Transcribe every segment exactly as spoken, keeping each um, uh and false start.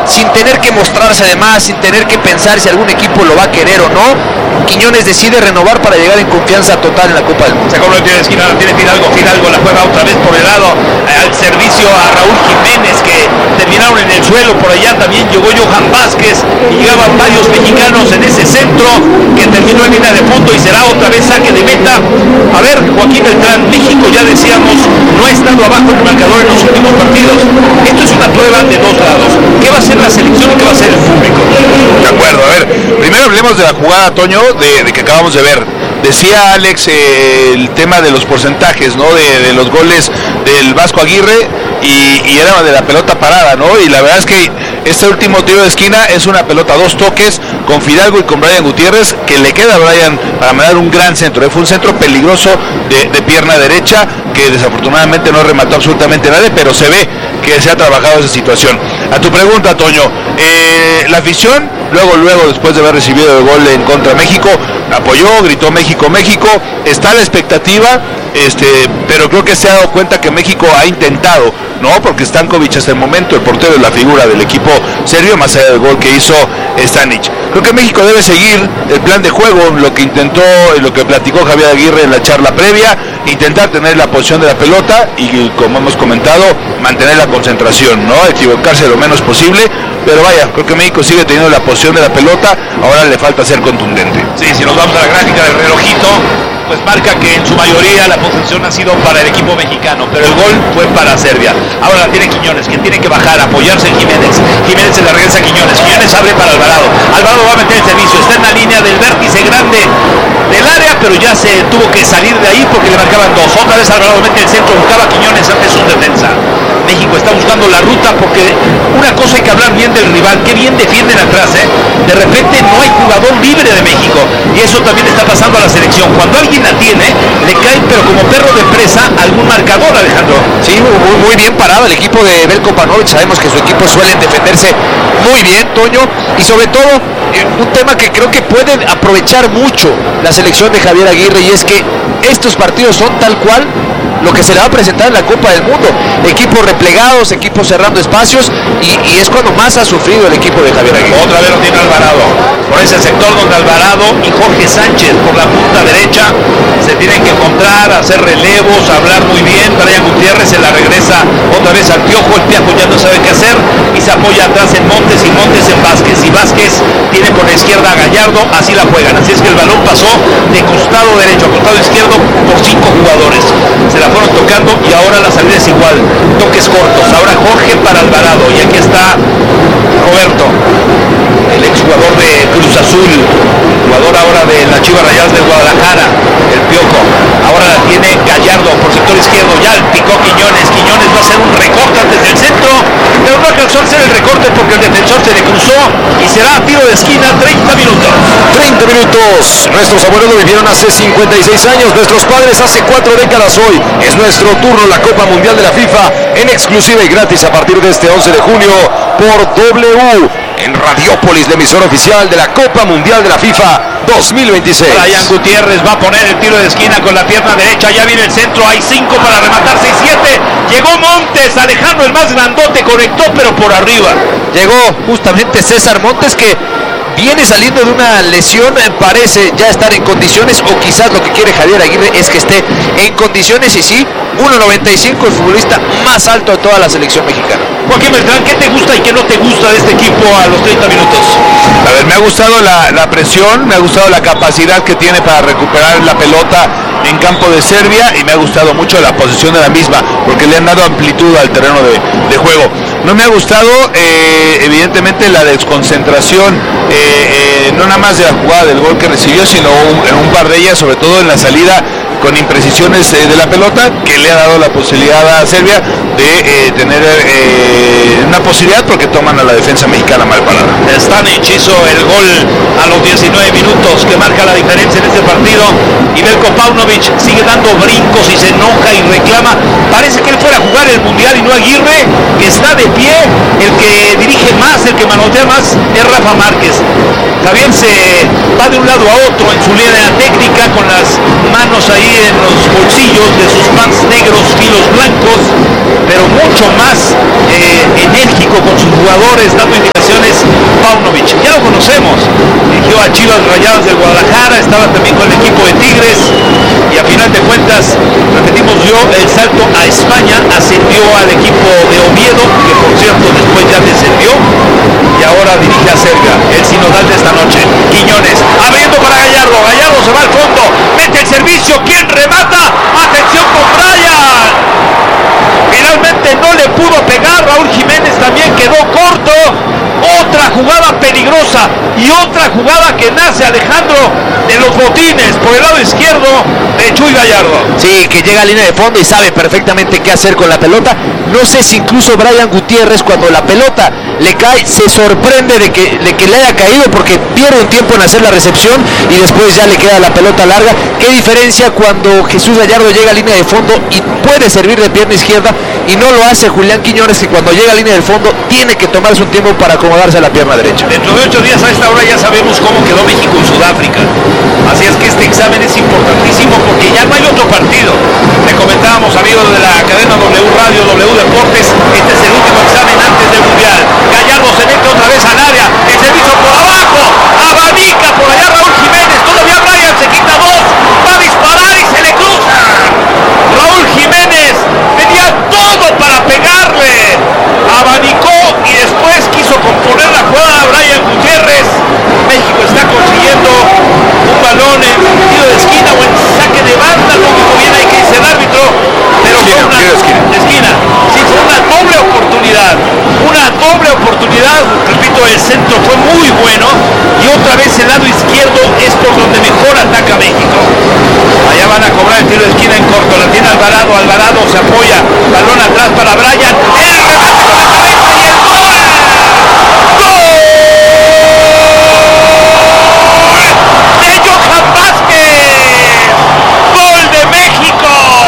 sin tener que mostrarse además, sin tener que pensar si algún equipo lo va a querer o no. Quiñones decide renovar para llegar en confianza total en la Copa del Mundo. Se acabó el tiro de esquina, la tiene Fidalgo, Fidalgo la juega otra vez por el lado, al servicio a Raúl Jiménez, que terminaron en el suelo. Por allá también llegó Johan Vázquez y llegaban varios mexicanos en ese centro que terminó en línea de fondo y será otra vez saque de meta. A ver, Joaquín Beltrán, México ya decíamos no ha estado abajo en el marcador en los últimos partidos. Esto es una prueba de dos lados. ¿Qué va a hacer la selección y qué va a hacer el público? De acuerdo, a ver, primero hablemos de la jugada, Toño, de, de que acabamos de ver. Decía Alex eh, el tema de los porcentajes, ¿no? De, de los goles del Vasco Aguirre y, y era de la pelota parada, ¿no? Y la verdad es que este último tiro de esquina es una pelota, dos toques con Fidalgo y con Brian Gutiérrez, que le queda a Brian para mandar un gran centro. ¿eh? Fue un centro peligroso de, de pierna derecha que desafortunadamente no remató absolutamente nadie, pero se ve que se ha trabajado esa situación. A tu pregunta, Toño, eh, la afición, luego, luego, después de haber recibido el gol en contra de México, apoyó, gritó México, México, está la expectativa, este, pero creo que se ha dado cuenta que México ha intentado, ¿no? Porque Stankovic hasta el momento, el portero es la figura del equipo serbio, más allá del gol que hizo Stanic. Creo que México debe seguir el plan de juego, lo que intentó, lo que platicó Javier Aguirre en la charla previa, intentar tener la posición de la pelota y, como hemos comentado, mantener la concentración, ¿no? Equivocarse lo menos posible, pero vaya, creo que México sigue teniendo la posición de la pelota, ahora le falta ser contundente. Sí, si nos vamos a la gráfica del relojito, pues marca que en su mayoría la posesión ha sido para el equipo mexicano, pero el gol fue para Serbia. Ahora la tiene Quiñones, que tiene que bajar, apoyarse en Jiménez. Jiménez se la regresa a Quiñones. Quiñones abre para Alvarado. Alvarado va a meter el servicio. Está en la línea del vértice grande del área, pero ya se tuvo que salir de ahí porque le marcaban dos. Otra vez Alvarado mete el centro, buscaba a Quiñones antes su defensa. México está buscando la ruta porque una cosa hay que hablar bien del rival, qué bien defienden atrás, ¿eh? De repente no hay jugador libre de México y eso también está pasando a la selección. Cuando alguien la tiene, le cae pero como perro de presa algún marcador, Alejandro. Sí, muy, muy bien parado el equipo de Belko Paunovic. Sabemos que su equipo suelen defenderse muy bien, Toño, y sobre todo eh, un tema que creo que pueden aprovechar mucho la selección de Javier Aguirre, y es que estos partidos son tal cual lo que se le va a presentar en la Copa del Mundo, equipos replegados, equipos cerrando espacios, y, y es cuando más ha sufrido el equipo de Javier Aguirre. Otra vez lo tiene Alvarado, por ese sector donde Alvarado y Jorge Sánchez por la punta derecha se tienen que encontrar, hacer relevos, hablar muy bien. Brian Gutiérrez se la regresa otra vez al Piojo, el Piojo ya no sabe qué hacer y se apoya atrás en Montes y Montes en Vázquez, y Vázquez tiene por la izquierda a Gallardo, así la juegan, así es que el balón pasó de costado derecho a costado izquierdo por cinco jugadores, se la fueron tocando y ahora la salida es igual, toques cortos. Ahora Jorge para Alvarado y aquí está Roberto, el exjugador de Cruz Azul, jugador ahora de la Chivas Rayadas de Guadalajara, el Piojo. Ahora la tiene Gallardo por sector izquierdo, ya el picó Quiñones, Quiñones va a hacer un recorte antes del centro, pero no alcanzó a hacer el recorte porque el defensor se le cruzó y será tiro de esquina. Treinta minutos. treinta minutos. Nuestros abuelos lo vivieron hace cincuenta y seis años, nuestros padres hace cuatro décadas. Hoy es nuestro turno, la Copa Mundial de la FIFA, en exclusiva y gratis a partir de este once de junio por W en Radiópolis, la emisora oficial de la Copa Mundial de la FIFA dos mil veintiséis. Brian Gutiérrez va a poner el tiro de esquina con la pierna derecha, ya viene el centro, hay cinco para rematar, seis siete, llegó Montes, Alejandro el más grandote, conectó pero por arriba. Llegó justamente César Montes, que viene saliendo de una lesión, parece ya estar en condiciones, o quizás lo que quiere Javier Aguirre es que esté en condiciones, y sí, uno noventa y cinco, el futbolista más alto de toda la selección mexicana. Joaquín Beltrán, ¿qué te gusta y qué no te gusta de este equipo a los treinta minutos? A ver, me ha gustado la, la presión, me ha gustado la capacidad que tiene para recuperar la pelota en campo de Serbia, y me ha gustado mucho la posición de la misma, porque le han dado amplitud al terreno de, de juego. No me ha gustado, eh, evidentemente, la desconcentración, eh, eh, no nada más de la jugada del gol que recibió, sino un, en un par de ellas, sobre todo en la salida, con imprecisiones eh, de la pelota, que le ha dado la posibilidad a Serbia de eh, tener eh, una posibilidad, porque toman a la defensa mexicana mal parada. Stanic hizo el gol a los diecinueve minutos que marca la diferencia en este partido, y Belko Paunovic sigue dando brincos y se enoja y reclama. Parece que él fuera a jugar el Mundial y no Aguirre, que está de pie. El que dirige más, el que manotea más es Rafa Márquez. Javier se va de un lado a otro en su línea técnica, con las manos ahí en los bolsillos de sus pants negros, filos blancos, pero mucho más eh, enérgico con sus jugadores, dando indicaciones Chivas Rayadas del Guadalajara, estaba también con el equipo de Tigres, y a final de cuentas, repetimos, dio el salto a España, ascendió al equipo de Oviedo, que por cierto después ya descendió, y ahora dirige a Serbia, el sinodal de esta noche. Quiñones, abriendo para Gallardo, Gallardo se va al fondo, mete el servicio, ¿quién remata? Atención con Brian, finalmente no le pudo pegar, Raúl Jiménez también quedó corto. Otra jugada peligrosa y otra jugada que nace, Alejandro, de los botines por el lado izquierdo de Chuy Gallardo. Sí, que llega a línea de fondo y sabe perfectamente qué hacer con la pelota. No sé si incluso Brian Gutiérrez, cuando la pelota le cae, se sorprende de que, de que le haya caído, porque pierde un tiempo en hacer la recepción y después ya le queda la pelota larga. Qué diferencia cuando Jesús Gallardo llega a línea de fondo y puede servir de pierna izquierda, y no lo hace Julián Quiñones, que cuando llega a línea del fondo tiene que tomarse un tiempo para acomodarse a la pierna derecha. Dentro de ocho días a esta hora ya sabemos cómo quedó México en Sudáfrica, así es que este examen es importantísimo porque ya no hay otro partido. Le comentábamos, amigos de la cadena W Radio, W Deportes, este es el último examen antes del Mundial. Gallardo se mete otra vez al área, el servicio por abajo, abanica por allá Raúl Jiménez, todavía Brian se quita dos, va a disparar y se le cruza. Raúl Jiménez tenía todo para pegarle, abanicó y después quiso componer la jugada a Brian Gutiérrez. México está consiguiendo un balón en tiro de esquina o en saque de banda, lo único bien hay que dice el árbitro, pero fue una de esquina. esquina. Sí, fue una doble oportunidad, una doble oportunidad, repito, el centro fue muy bueno y otra vez el lado izquierdo es por donde mejor ataca México. Allá van a cobrar el tiro de esquina en corto, la tiene Alvarado, Alvarado se apoya, balón atrás para Brian, el remate con la cabeza y el gol. ¡Gol! De Johan Vázquez, gol de México.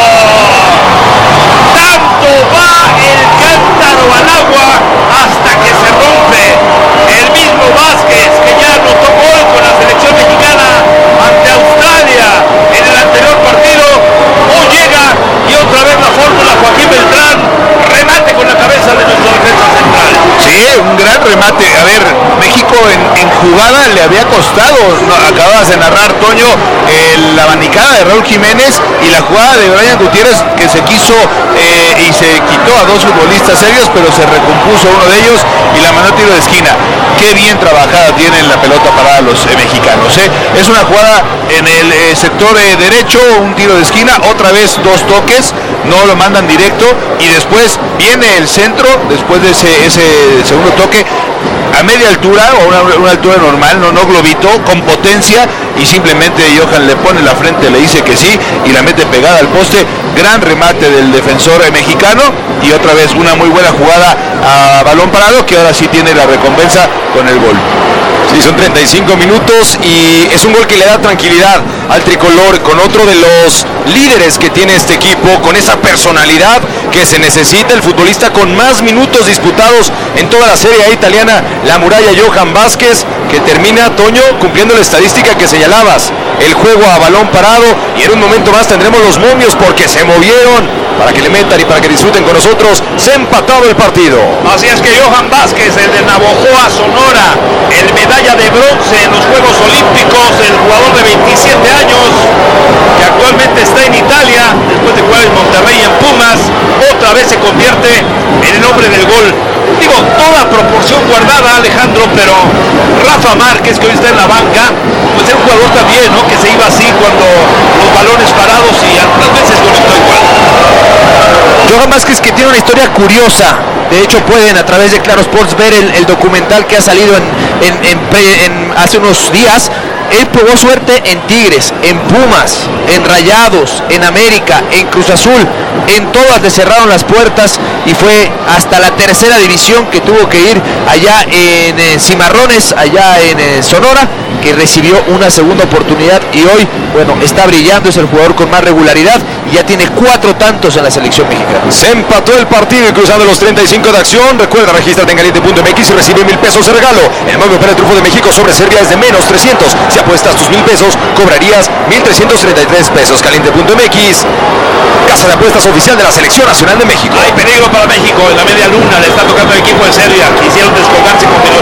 Tanto va el cántaro al agua hasta que se rompe. El mismo Vázquez, que ya anotó gol con la selección mexicana ante Australia en el anterior partido, hoy llega y otra vez la fórmula Joaquín Beltrán, remate con la cabeza de nuestro defensa central. Sí, un gran remate. A ver, México en, en jugada le había costado, no, acabas de narrar, Toño, el, la abanicada de Raúl Jiménez y la jugada de Brian Gutiérrez, que se quiso eh, y se quitó a dos futbolistas serios, pero se recompuso uno de ellos y la mandó tiro de esquina. Qué bien trabajada tienen la pelota para los eh, mexicanos. ¿eh? Es una jugada en el eh, sector eh, derecho, un tiro de esquina, otra vez dos toques, no lo mandan directo y después viene el centro, después de ese, ese segundo toque, a media altura o una, una altura normal, no, no globito, con potencia, y simplemente Johan le pone la frente, le dice que sí y la mete pegada al poste. Gran remate del defensor eh, mexicano y otra vez una muy buena jugada a balón parado, que ahora sí tiene la recompensa con el gol. Sí, son treinta y cinco minutos y es un gol que le da tranquilidad al tricolor, con otro de los líderes que tiene este equipo, con esa personalidad que se necesita, el futbolista con más minutos disputados en toda la Serie A italiana, la muralla Johan Vázquez, que termina, Toño, cumpliendo la estadística que señalabas, el juego a balón parado, y en un momento más tendremos los momios porque se movieron para que le metan y para que disfruten con nosotros. Se ha empatado el partido. Así es que Johan Vázquez, el de Navojoa, Sonora, el medalla de bronce en los Juegos Olímpicos, el jugador de veintisiete años, que actualmente está en Italia, después de jugar en Monterrey en Pumas, otra vez se convierte en el hombre del gol. Digo, toda proporción guardada, Alejandro, pero Rafa Márquez, que hoy está en la banca, pues era un jugador también, ¿no? Que se iba así cuando los balones parados y algunas veces conectó igual. Johan Vázquez, que tiene una historia curiosa. De hecho, pueden a través de Claro Sports ver el, el documental que ha salido en, en, en, en hace unos días. Él probó suerte en Tigres, en Pumas, en Rayados, en América, en Cruz Azul. En todas le cerraron las puertas y fue hasta la tercera división que tuvo que ir allá en eh, Cimarrones, allá en eh, Sonora, que recibió una segunda oportunidad y hoy, bueno, está brillando, es el jugador con más regularidad y ya tiene cuatro tantos en la selección mexicana. Se empató el partido y cruzando los treinta y cinco de acción. Recuerda, regístrate en caliente punto m x y recibe mil pesos de regalo. El móvil para el triunfo de México sobre Serbia es de menos trescientos. Si apuestas tus mil pesos, cobrarías mil trescientos treinta y tres pesos. caliente punto m x, casa de apuestas oficial de la Selección Nacional de México. Hay peligro para México en la media luna, le está tocando el equipo de Serbia. Quisieron descolgarse con